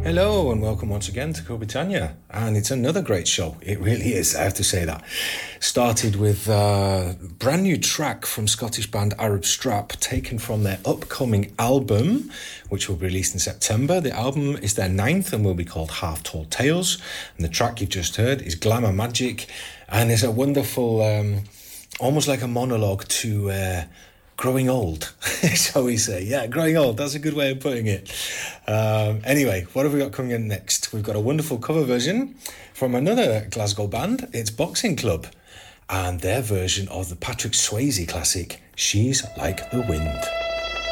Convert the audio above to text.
Hello and welcome once again to Cobitania, and it's another great show. It really is, I have to say that. Started with a brand new track from Scottish band Arab Strap, taken from their upcoming album, which will be released in September. The album is their 9th and will be called Half Told Tales, and the track you've just heard is Glamour Magic, and it's a wonderful, almost like a monologue to growing old, shall we say. Yeah, growing old, that's a good way of putting it. Anyway, what have we got coming in next? We've got a wonderful cover version from another Glasgow band. It's Boxing Club, and their version of the Patrick Swayze classic, She's Like the Wind.